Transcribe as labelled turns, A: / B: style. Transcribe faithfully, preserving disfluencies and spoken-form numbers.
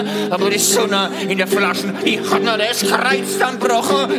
A: aber die Sonne in der Flaschen, die hat noch das Kreuz dann gebrochen.